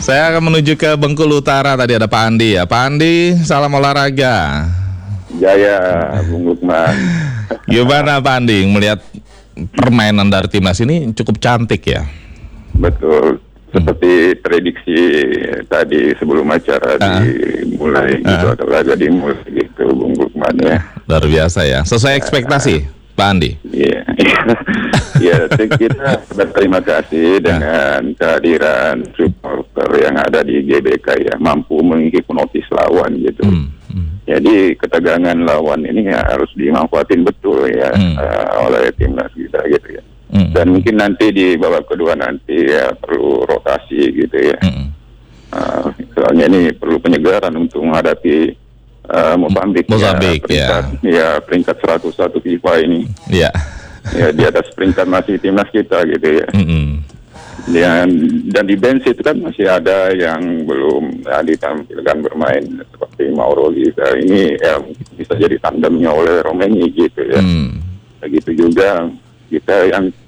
Saya akan menuju ke Bengkulu Utara. Tadi ada Pak Andi ya. Pak Andi, salam olahraga. Jaya, Bung Lukman. Gimana Pak Andi melihat permainan dari timnas ini cukup cantik ya? Betul. Seperti prediksi tadi sebelum acara dimulai gitu, atau laga dimulai gitu, Bung Lukman ya. Luar biasa ya. Sesuai ekspektasi, Pak Andi. Iya, ya, kita berterima kasih dengan kehadiran supporter yang ada di GBK ya, mampu menghipnotis lawan gitu. Jadi ketegangan lawan ini ya harus dimanfaatin betul ya oleh timnas kita gitu ya. Dan mungkin nanti di babak kedua nanti ya perlu rotasi gitu ya. Soalnya ini perlu penyegaran untuk menghadapi Mozambik ya, peringkat 101 FIFA ini. Iya. Ya, di atas peringkat masih timnas kita gitu ya. Dan di bench itu kan masih ada yang belum ditampilkan bermain seperti Mauro Liza ini ya, bisa jadi tandemnya oleh Romeni gitu ya. Begitu juga kita yang